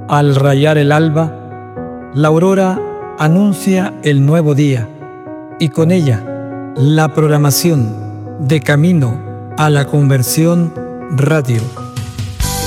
Al rayar el alba, la aurora anuncia el nuevo día y con ella la programación de Camino a la Conversión Radio.